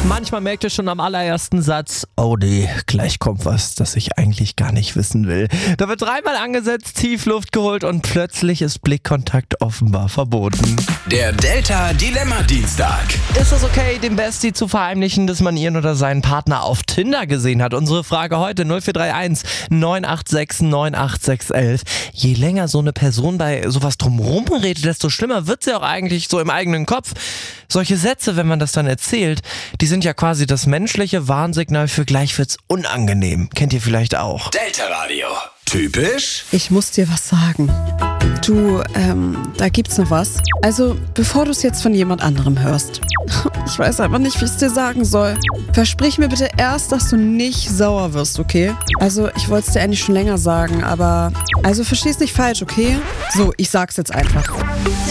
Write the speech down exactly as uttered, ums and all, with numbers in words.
Manchmal merkt ihr schon am allerersten Satz, oh nee, gleich kommt was, das ich eigentlich gar nicht wissen will. Da wird dreimal angesetzt, tief Luft geholt und plötzlich ist Blickkontakt offenbar verboten. Der Delta Dilemma Dienstag. Ist es okay, dem Bestie zu verheimlichen, dass man ihren oder seinen Partner auf Tinder gesehen hat? Unsere Frage heute null vier drei eins neun acht sechs neun acht sechs eins eins. Je länger so eine Person bei sowas drumherum redet, desto schlimmer wird sie auch eigentlich so im eigenen Kopf. Solche Sätze, wenn man das dann erzählt, die sind ja quasi das menschliche Warnsignal für gleich wird's unangenehm. Kennt ihr vielleicht auch. Delta Radio. Typisch? Ich muss dir was sagen. Du, ähm, da gibt's noch was. Also, bevor du es jetzt von jemand anderem hörst. Ich weiß einfach nicht, wie ich es dir sagen soll. Versprich mir bitte erst, dass du nicht sauer wirst, okay? Also, ich wollte es dir eigentlich schon länger sagen, aber... Also, versteh's nicht falsch, okay? So, ich sag's jetzt einfach.